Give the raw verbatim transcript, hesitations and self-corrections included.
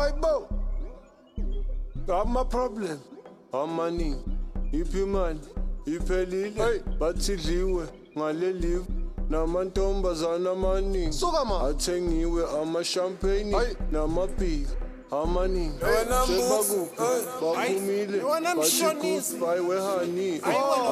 Hayibo, ama problem amaningi, iphi imali iphelile, bathi dliwe ngalelive namantombazana amaningi, athengiwe ama-champagne namabhika amaningi, sebakuphi baphumile bathi goodbye wehani.